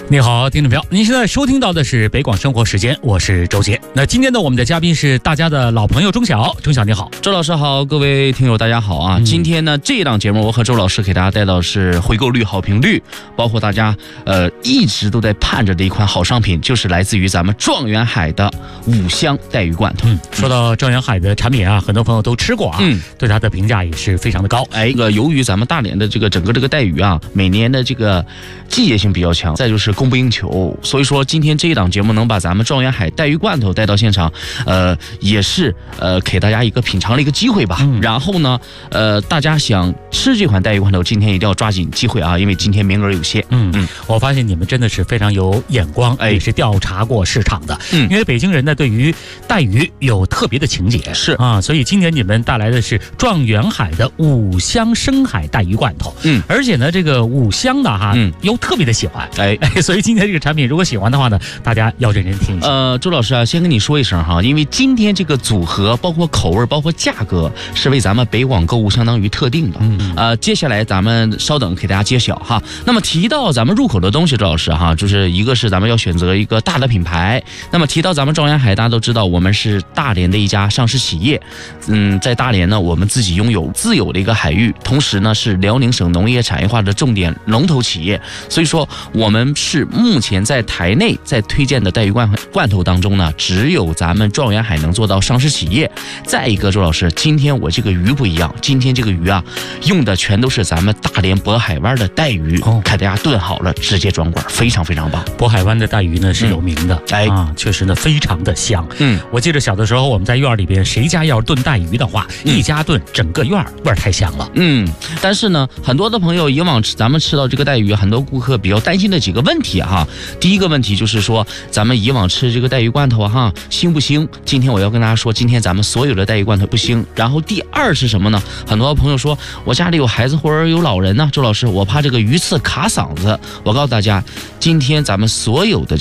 你好，听众朋友，您现在收听到的是北广生活时间，我是周杰。那今天呢，我们的嘉宾是大家的老朋友钟晓。钟晓你好。 周老师好，各位听友大家好啊！今天呢，这档节目我和周老师给大家带到是回购率、好评率，包括大家一直都在盼着的一款好商品，就是来自于咱们状元海的五香带鱼罐头。 说到状元海的产品啊，很多朋友都吃过啊，对它的评价也是非常的高。 由于咱们大连的整个带鱼啊，每年的这个季节性比较强，再就是供不应求，所以说今天这一档节目能把咱们状元海带鱼罐头带到现场，也是给大家一个品尝的一个机会吧。然后呢，大家想吃这款带鱼罐头，今天一定要抓紧机会啊，因为今天名额有限。 我发现你们真的是非常有眼光，也是调查过市场的。因为北京人呢对于带鱼有特别的情节， 是啊，所以今天你们带来的是状元海的五香深海带鱼罐头。而且呢，这个五香的哈，又特别的喜欢。所以今天这个产品如果喜欢的话呢，大家要认真听一下。 周老师啊，先跟你说一声哈，因为今天这个组合包括口味包括价格是为咱们北广购物相当于特定的。接下来咱们稍等给大家揭晓哈。那么提到咱们入口的东西，周老师哈，就是一个是咱们要选择一个大的品牌。那么提到咱们状元海，大家都知道我们是大连的一家上市企业。在大连呢，我们自己拥有自有的一个海域，同时呢是辽宁省农业产业化的重点龙头企业。所以说我们是目前在台内在推荐的带鱼罐头当中呢，只有咱们状元海能做到上市企业。再一个，周老师，今天我这个鱼不一样，今天这个鱼啊，用的全都是咱们大连渤海湾的带鱼，看大家炖好了直接装罐，非常非常棒。 渤海湾的带鱼呢是有名的，确实呢非常的香。我记得小的时候我们在院里边，谁家要炖带鱼的话，一家炖，整个院味儿太香了。 但是呢，很多的朋友以往咱们吃到这个带鱼，很多顾客比较担心的几个问题哈。第一个问题就是说，咱们以往吃这个带鱼罐头哈，腥不腥？今天我要跟大家说，今天咱们所有的带鱼罐头不腥。然后第二是什么呢？很多朋友说我家里有孩子或者有老人呢，周老师，我怕这个鱼刺卡嗓子。我告诉大家，今天咱们所有的